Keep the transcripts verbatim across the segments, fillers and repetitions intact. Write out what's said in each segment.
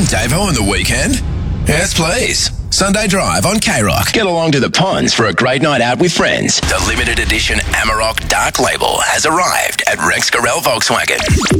and Davo on the weekend? Yes, please. Sunday Drive on K-Rock. Get along to the ponds for a great night out with friends. The limited edition Amarok Dark Label has arrived at Rex Gorel Volkswagen.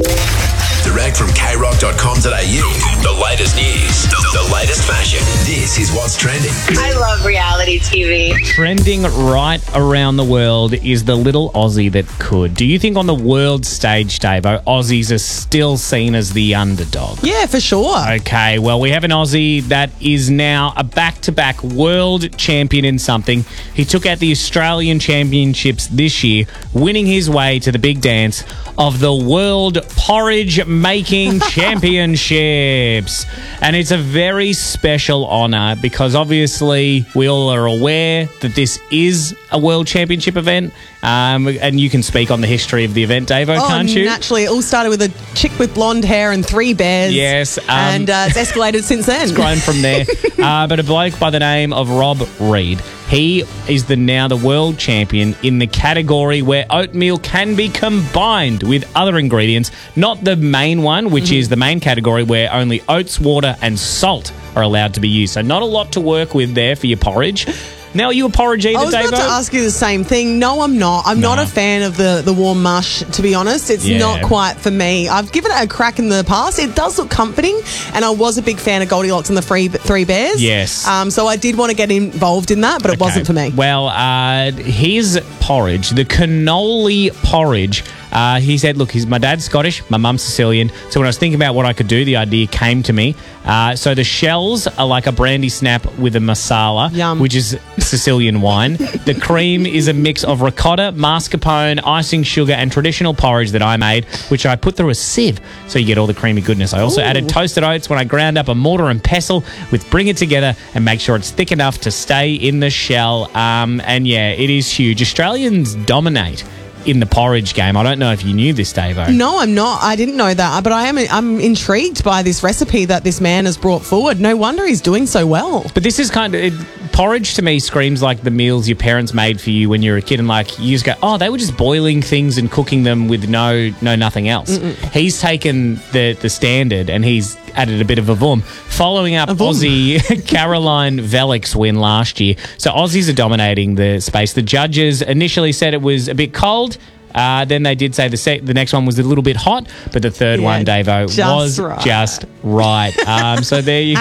Direct from k rock dot com dot a u. The latest news, the, the latest fashion. This is what's trending. I love reality T V. Trending right around the world is the little Aussie that could. Do you think on the world stage, Davo, Aussies are still seen as the underdog? Yeah, for sure. Okay, well, we have an Aussie that is now a back-to-back world champion in something. He took out the Australian Championships this year, winning his way to the big dance of the World Porridge Making Championships. And it's a very special honour because obviously we all are aware that this is a World Championship event. Um, and you can speak on the history of the event, Davo, oh, can't you? Naturally. It all started with a chick with blonde hair and three bears. Yes. Um, and uh, it's escalated since then. It's grown from there. uh, but a bloke by the name of Rob Reid, he is the now the world champion in the category where oatmeal can be combined with other ingredients, not the main one, which mm-hmm. is the main category where only oats, water and salt are allowed to be used. So not a lot to work with there for your porridge. Now, are you a porridge eater, I was Davo? about to ask you the same thing. No, I'm not. I'm no. not a fan of the, the warm mush, to be honest. It's yeah. not quite for me. I've given it a crack in the past. It does look comforting, and I was a big fan of Goldilocks and the Three, three Bears. Yes. Um, so I did want to get involved in that, but it okay. wasn't for me. Well, uh, his porridge, the cannoli porridge, Uh, he said, look, he's, my dad's Scottish, my mum's Sicilian. So when I was thinking about what I could do, the idea came to me. Uh, so the shells are like a brandy snap with a masala, Yum. which is Sicilian wine. The cream is a mix of ricotta, mascarpone, icing sugar, and traditional porridge that I made, which I put through a sieve so you get all the creamy goodness. I also Ooh. added toasted oats when I ground up a mortar and pestle with bring it together and make sure it's thick enough to stay in the shell. Um, and yeah, it is huge. Australians dominate in the porridge game. I don't know if you knew this, Davo. No, I'm not. I didn't know that. But I am I'm intrigued by this recipe that this man has brought forward. No wonder he's doing so well. But this is kind of... It, porridge to me screams like the meals your parents made for you when you were a kid, and like you just go, oh, they were just boiling things and cooking them with no no nothing else. Mm-mm. He's taken the, the standard and he's added a bit of a voom. Following up Aussie Caroline Velik's win last year. So Aussies are dominating the space. The judges initially said it was a bit cold. Uh, then they did say the se- the next one was a little bit hot, but the third yeah, one, Davo, was right. just right. Um, so there you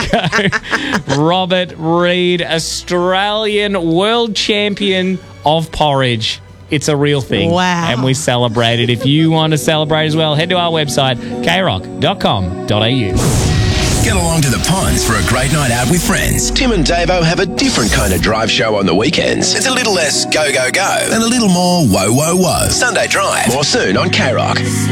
go. Robert Reid, Australian world champion of porridge. It's a real thing. Wow. And we celebrate it. If you want to celebrate as well, head to our website, k rock dot com dot a u. Get along to the ponds for a great night out with friends. Tim and Davo have a different kind of drive show on the weekends. It's a little less go, go, go and a little more whoa, whoa, whoa. Sunday Drive. More soon on K-Rock.